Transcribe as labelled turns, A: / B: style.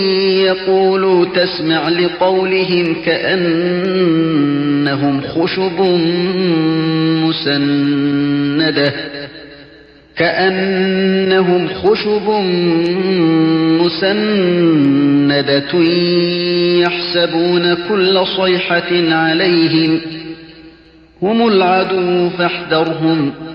A: يقولوا تسمع لقولهم كأنهم خشب مسندة يحسبون كل صيحة عليهم هم العدو فاحذرهم